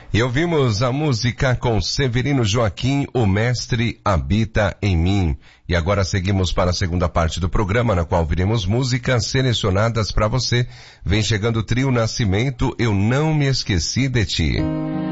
E ouvimos a música com Severino Joaquim, O Mestre Habita em Mim. E agora seguimos para a segunda parte do programa, na qual viremos músicas selecionadas para você. Vem chegando o trio Nascimento, Eu Não Me Esqueci de Ti.